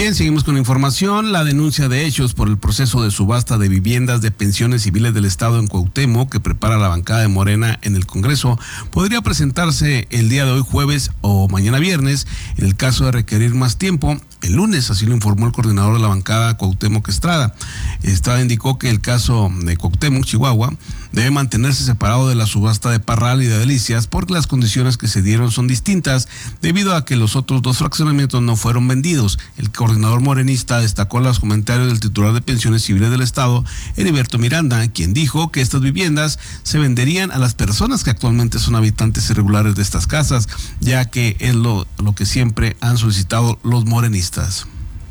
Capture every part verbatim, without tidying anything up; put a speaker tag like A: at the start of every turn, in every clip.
A: Bien, seguimos con la información. La denuncia de hechos por el proceso de subasta de viviendas de pensiones civiles del Estado en Cuauhtémoc, que prepara la bancada de Morena en el Congreso, podría presentarse el día de hoy jueves o mañana viernes. En el caso de requerir más tiempo, el lunes, así lo informó el coordinador de la bancada, Cuauhtémoc Estrada. Estrada indicó que el caso de Cuauhtémoc, Chihuahua, debe mantenerse separado de la subasta de Parral y de Delicias porque las condiciones que se dieron son distintas debido a que los otros dos fraccionamientos no fueron vendidos. El coordinador morenista destacó los comentarios del titular de pensiones civiles del Estado, Heriberto Miranda, quien dijo que estas viviendas se venderían a las personas que actualmente son habitantes irregulares de estas casas, ya que es lo, lo que siempre han solicitado los morenistas.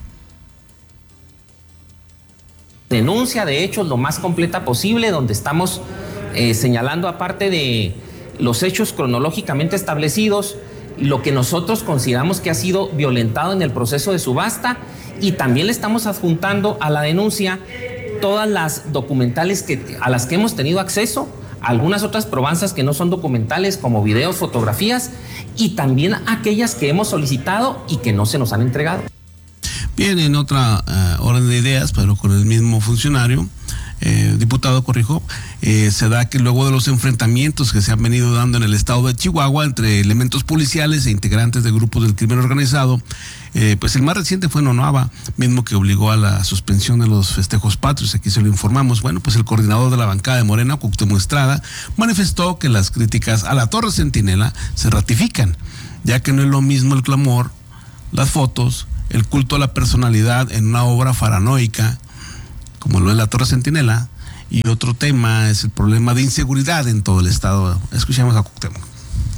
B: Denuncia de hechos lo más completa posible, donde estamos eh, señalando, aparte de los hechos cronológicamente establecidos, lo que nosotros consideramos que ha sido violentado en el proceso de subasta, y también le estamos adjuntando a la denuncia todas las documentales que, a las que hemos tenido acceso, algunas otras probanzas que no son documentales como videos, fotografías, y también aquellas que hemos solicitado y que no se nos han entregado.
A: Bien, en otra uh, orden de ideas, pero con el mismo funcionario, eh, diputado, corrijo, eh, se da que luego de los enfrentamientos que se han venido dando en el estado de Chihuahua entre elementos policiales e integrantes de grupos del crimen organizado, eh, pues el más reciente fue en Onoaba, mismo que obligó a la suspensión de los festejos patrios. Aquí se lo informamos. Bueno, pues el coordinador de la bancada de Morena, Cuauhtémoc Estrada, manifestó que las críticas a la Torre Centinela se ratifican, ya que no es lo mismo el clamor, las fotos, el culto a la personalidad en una obra paranoica, como lo es la Torre Centinela, y otro tema es el problema de inseguridad en todo el estado. Escuchemos a Cuauhtémoc.